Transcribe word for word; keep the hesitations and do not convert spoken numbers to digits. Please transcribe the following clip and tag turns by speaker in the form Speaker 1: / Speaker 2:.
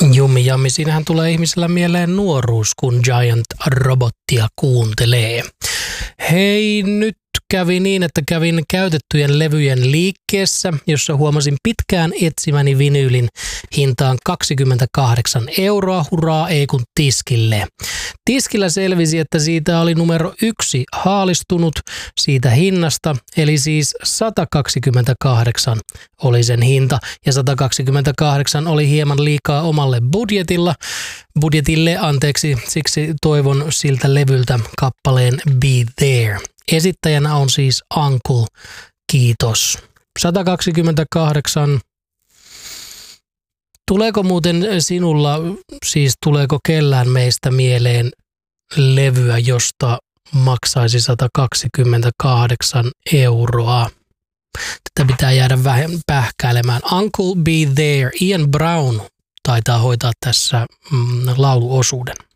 Speaker 1: Jummi jammi, siinähän tulee ihmisellä mieleen nuoruus, kun Giant Robottia kuuntelee. Hei, nyt kävi niin, että kävin käytettyjen levyjen liikkeessä, jossa huomasin pitkään etsimäni vinyylin hintaan kaksikymmentäkahdeksan euroa, hurraa ei kun tiskille. Tiskillä selvisi, että siitä oli numero yksi haalistunut siitä hinnasta, eli siis sata kaksikymmentäkahdeksan oli sen hinta, ja sata kaksikymmentäkahdeksan oli hieman liikaa omalle budjetilla, budjetille, anteeksi, siksi toivon siltä levyltä kappaleen Be There. Esittäjänä on siis Uncle, kiitos. sata kaksikymmentäkahdeksan. Tuleeko muuten sinulla, siis tuleeko kellään meistä mieleen levyä, josta maksaisi sata kaksikymmentäkahdeksan euroa? Tätä pitää jäädä vähän pähkäilemään. Uncle Be There, Ian Brown taitaa hoitaa tässä mm, lauluosuuden.